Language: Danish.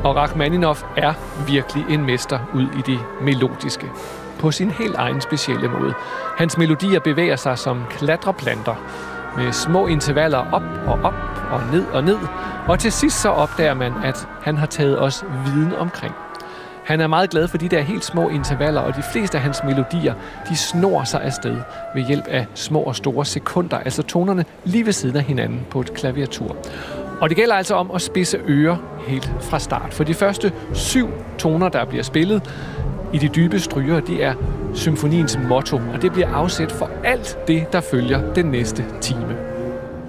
Og Rachmaninov er virkelig en mester ud i det melodiske. På sin helt egen specielle måde. Hans melodier bevæger sig som klatreplanter. Med små intervaller op og ned og ned. Og til sidst så opdager man, at han har taget os viden omkring. Han er meget glad for de der helt små intervaller, og de fleste af hans melodier, de snor sig afsted ved hjælp af små og store sekunder, altså tonerne lige ved siden af hinanden på et klaviatur. Og det gælder altså om at spidse ører helt fra start. For de første 7 toner, der bliver spillet i de dybe stryger, de er symfoniens motto, og det bliver afsæt for alt det, der følger den næste time.